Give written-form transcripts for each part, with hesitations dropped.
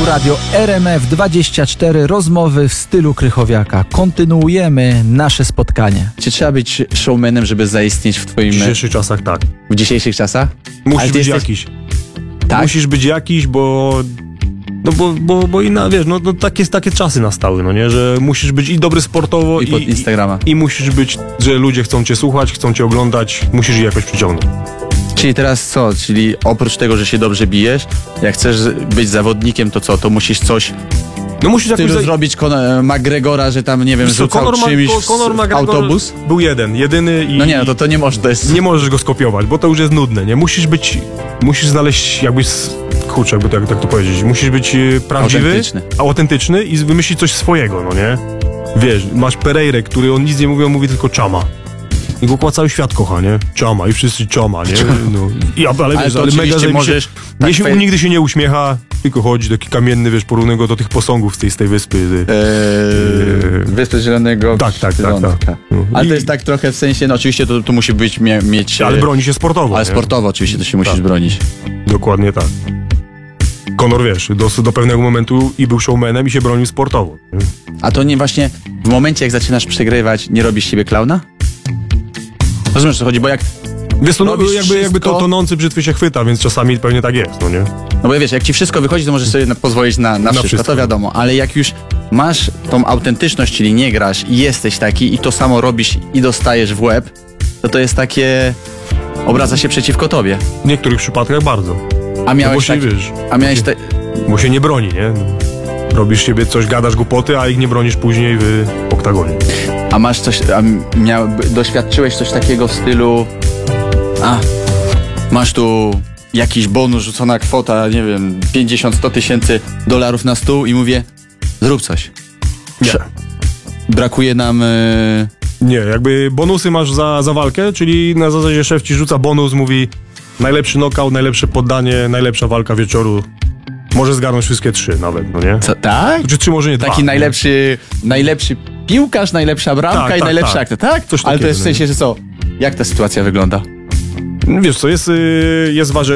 tu radio RMF24, rozmowy w stylu Krychowiaka. Kontynuujemy nasze spotkanie. Czy trzeba być showmanem, żeby zaistnieć w twoim... W dzisiejszych czasach tak. W dzisiejszych czasach? Musisz być jakiś. Tak? Musisz być jakiś, bo wiesz, no takie czasy nastały, no nie, że musisz być i dobry sportowo I pod Instagrama. I musisz być, że ludzie chcą cię słuchać, chcą cię oglądać, musisz je jakoś przyciągnąć. Czyli teraz co? Czyli oprócz tego, że się dobrze bijesz, jak chcesz być zawodnikiem, to co? To musisz coś... No musisz jakoś zrobić McGregora, że tam, nie wiem, rzucał czymś autobus? Był jedyny i... No nie, no to nie możesz, to jest... Nie możesz go skopiować, bo to już jest nudne, nie? Musisz znaleźć jakbyś... Kurczę, jakby tak to powiedzieć. Musisz być prawdziwy, autentyczny i wymyślić coś swojego, no nie? Wiesz, masz Pereirę, który on nic nie mówi, on mówi tylko Chama. I go cały świat kocha, nie? Chama i wszyscy Chama, nie? No. Ale mega, że możesz... nigdy się nie uśmiecha, tylko chodzi taki kamienny, wiesz, porównuję go do tych posągów z tej wyspy. Wyspy Zielonego. Tak. No. Ale to jest tak trochę w sensie, no oczywiście to musi mieć... Ale broni się sportowo. Ale sportowo oczywiście to się musisz bronić. Dokładnie tak. Conor, wiesz, do pewnego momentu i był showmanem i się bronił sportowo. A to nie właśnie w momencie, jak zaczynasz przegrywać, nie robisz siebie klauna? Rozumiesz, co chodzi, bo jak... Wiesz, to jakby to tonący brzytwy się chwyta, więc czasami pewnie tak jest, no nie? No bo wiesz, jak ci wszystko wychodzi, to możesz sobie pozwolić na wszystko, to wiadomo, ale jak już masz tą autentyczność, czyli nie grasz i jesteś taki i to samo robisz i dostajesz w łeb, to jest takie... obraca się przeciwko tobie. W niektórych przypadkach bardzo. A miałeś Bo się nie broni, nie? Robisz siebie coś, gadasz głupoty, a ich nie bronisz później w oktagonie. A masz coś, doświadczyłeś coś takiego w stylu... masz tu jakiś bonus, rzucona kwota, nie wiem, 50-100 tysięcy dolarów na stół i mówię, zrób coś. Nie. Brakuje nam... Nie, jakby bonusy masz za walkę, czyli na zasadzie szef ci rzuca bonus, mówi najlepszy knockout, najlepsze poddanie, najlepsza walka wieczoru. Może zgarnąć wszystkie 3 nawet, no nie? Co, tak? Czy 3 może nie 2. Taki najlepszy piłkarz, najlepsza bramka i najlepszy aktor, tak? Coś ale takiego, to jest w sensie, że co? Jak ta sytuacja wygląda? Wiesz co, jest ważne,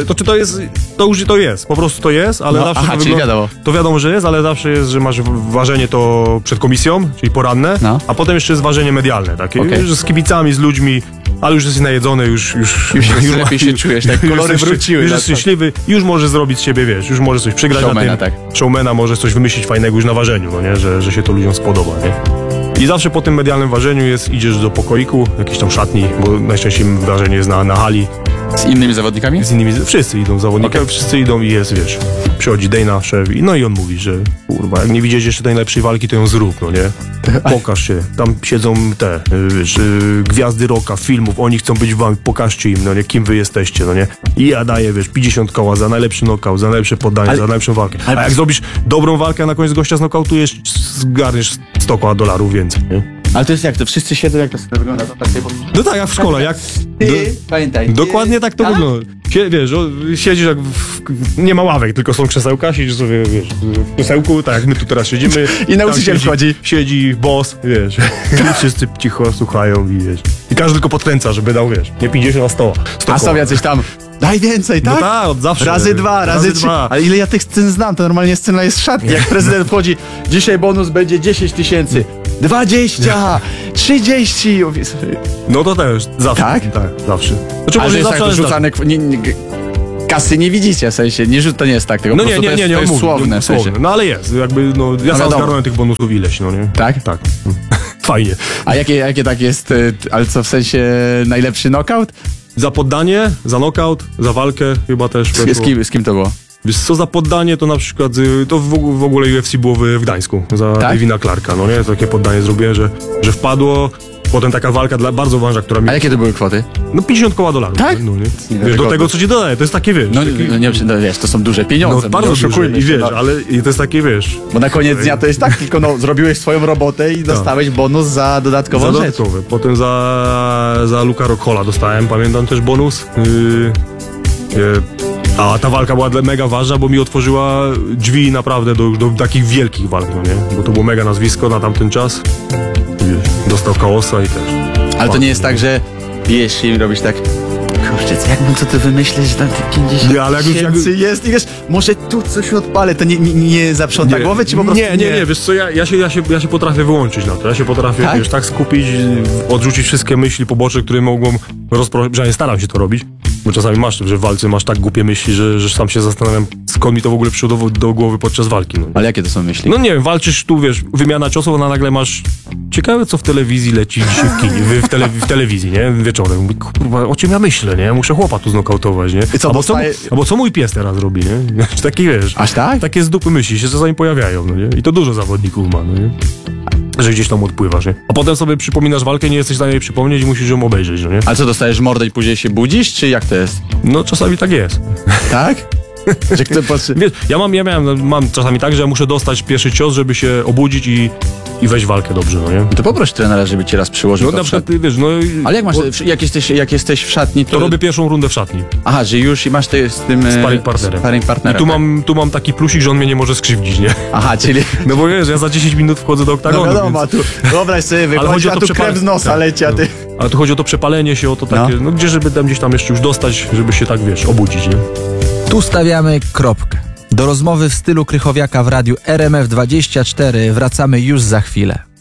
to jest, po prostu to jest, ale zawsze to wygląda, wiadomo. To wiadomo, że jest, ale zawsze jest, że masz ważenie to przed komisją, czyli poranne, a potem jeszcze jest ważenie medialne, takie, że z kibicami, z ludźmi, ale już jesteś najedzony, już lepiej się czujesz, tak kolory wróciły. Już jesteś szczęśliwy, już możesz zrobić z siebie, wiesz, już możesz coś przegrać showmana, na tym, showmana, możesz coś wymyślić fajnego już na ważeniu, no nie, że się to ludziom spodoba, nie? I zawsze po tym medialnym ważeniu idziesz do pokoiku, jakiejś tam szatni, bo najczęściej ważenie jest na hali. Z innymi zawodnikami? Z innymi, wszyscy idą zawodnikami, wszyscy idą i jest, wiesz, przychodzi Dana, szef, no i on mówi, że kurwa, jak nie widzisz jeszcze tej najlepszej walki, to ją zrób, no nie? Pokaż się, tam siedzą te, wiesz, gwiazdy rocka, filmów, oni chcą być wami, pokażcie im, no nie, kim wy jesteście, no nie? I ja daję, wiesz, 50 koła za najlepszy knockout, za najlepsze poddanie, za najlepszą walkę. A jak zrobisz dobrą walkę, a na koniec gościa znokautujesz, zgarniesz 100 koła dolarów więcej, nie? Ale to jest jak to? Wszyscy siedzą, jak to wygląda? No tak, jak w szkole, jak... Pamiętaj. Dokładnie tak to wygląda. Wiesz, siedzisz jak nie ma ławek, tylko są krzesełka, siedzisz sobie, wiesz, w krzesełku, tak jak my tu teraz siedzimy. I nauczyciel wchodzi. Siedzi boss, wiesz, i wszyscy cicho słuchają i wiesz. I każdy tylko podkręca, żeby dał, wiesz, nie 50 na 100. A są jacyś tam, daj więcej, tak? No tak, od zawsze. Razy 2, razy 3. Ale ile ja tych scen znam, to normalnie scena jest w szatni. Jak prezydent wchodzi, dzisiaj bonus będzie 10 tysięcy. 20, 30. No to też, zawsze. Tak? Tak, zawsze. Znaczy, może jest tak rzucane... Kasy nie widzicie, w sensie, to nie jest tak, tego no po prostu nie, to jest słowne, w sensie. No ale jest, jakby, ja sam zgarnąłem tych bonusów ileś, no nie? Tak? Tak. Fajnie. A jakie tak jest, ale co, w sensie najlepszy knockout? Za poddanie, za knockout, za walkę chyba też. Z kim to było? Wiesz co, za poddanie to na przykład, to w ogóle UFC było w Gdańsku, za Davina Clarka, no nie? Takie poddanie zrobiłem, że wpadło, potem taka walka bardzo ważna, która mi... A jakie to były kwoty? No 50 koła dolarów. Tak? No, nie? Wiesz, do tego, co ci dodaje, to jest takie, wiesz... No wiesz, to są duże pieniądze. No bardzo duże i wiesz, ale i to jest takie, wiesz... Bo na koniec dnia to jest tak, tylko zrobiłeś swoją robotę i dostałeś bonus za dodatkową rzecz. Potem za Luka Rockholla dostałem, pamiętam też bonus. A ta walka była mega ważna, bo mi otworzyła drzwi naprawdę do takich wielkich walk, no nie? Bo to było mega nazwisko na tamten czas. Dostał Chaosa i też. Ale to nie jest tak, że bijesz się i robisz tak... kurczę, jakbym co ty wymyślić, że tam te 50 Nie, ale jak już- tysięcy jest i wiesz, może tu coś odpalę, to nie zaprząta głowy, czy po prostu nie, wiesz co, ja się potrafię wyłączyć na to, ja się potrafię, Tak? wiesz, tak skupić, odrzucić wszystkie myśli poboczne, które mogą przynajmniej staram się to robić, bo czasami masz, że w walce masz tak głupie myśli, że sam się zastanawiam, skąd mi to w ogóle przyszło do głowy podczas walki, no. Ale jakie to są myśli? No nie wiem, walczysz tu, wiesz, wymiana ciosów, a nagle masz... Ciekawe, co w telewizji leci dzisiaj w kinie, w telewizji, nie? Wieczorem. Mówię, kurwa, o czym ja myślę, nie? Muszę chłopa tu znokautować, nie? I co, albo co mój pies teraz robi, nie? Taki, wiesz... Aż tak? Takie z dupy myśli się czasami pojawiają, no nie? I to dużo zawodników ma, no nie? Że gdzieś tam odpływasz, nie? A potem sobie przypominasz walkę, nie jesteś w stanie jej przypomnieć i musisz ją obejrzeć, no nie? Ale co, dostajesz mordę i później się budzisz, czy jak to jest? No czasami tak jest. Tak? Że kto patrzy... Wiesz, mam czasami tak, że ja muszę dostać pierwszy cios, żeby się obudzić i wejść w walkę dobrze, no nie? To poproś trenera, żeby ci raz przyłożył No to na w przykład, szatni. wiesz, no... Ale jak masz, jak jesteś w szatni, To robię pierwszą rundę w szatni. Aha, że już i masz z tym... Sparring partnerem. Sparring I partnerem. tu mam taki plusik, że on mnie nie może skrzywdzić, nie? Aha, czyli... No bo wiesz, ja za 10 minut wchodzę do No oktagonu, wiadomo, a tu wyobraź sobie, wychodzi, chodzi o a to tu krew z nosa tak, leci, a ty... Ale tu chodzi o to przepalenie się, o to takie, no gdzie żeby tam gdzieś tam jeszcze już dostać, żeby się tak, wiesz, obudzić, nie? Tu stawiamy kropkę. Do rozmowy w stylu Krychowiaka w radiu RMF24 wracamy już za chwilę.